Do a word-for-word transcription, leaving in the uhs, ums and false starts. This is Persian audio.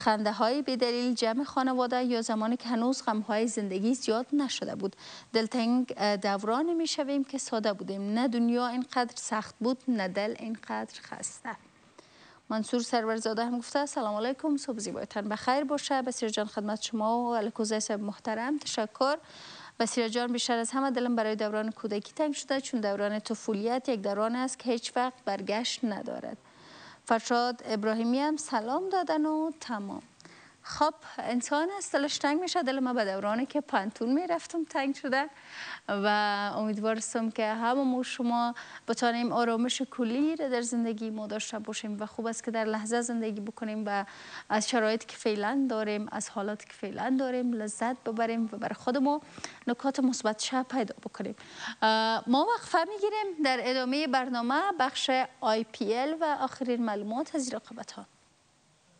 خنده های بی‌دلیل جمع خانواده یا زمانی که هنوز غم های زندگی زیاد نشده بود. دلتنگ دورانی می شویم که ساده بودیم. نه دنیا اینقدر سخت بود، نه دل اینقدر خسته. منصور سرورزاده هم گفته سلام علیکم، صبح زیبایتان بخیر باشه. بسیار جان خدمت شما و الکوزه صاحب محترم، تشکر. بسیار جان، بیشتر از همه دلم برای دوران کودکی تنگ شده، چون دوران طفولیت یک دوران است که هیچ وقت برگشت ندارد. فرشاد ابراهیمی هم سلام دادن و تمام. خب انسان است دلش تنگ میشه. دل ما به دورانی که پانتون میرفتم تنگ شده و امیدوارستم که هممون شما بتانیم آرامش کلی را در زندگی ما داشته باشیم و خوب است که در لحظه زندگی بکنیم و از شرایطی که فعلا داریم، از حالاتی که فعلا داریم لذت ببریم و برای خودمون نکات مثبت پیدا بکنیم. ما وقفه میگیریم، در ادامه برنامه بخش آی پی ال و آخرین معلومات از رقابت ها.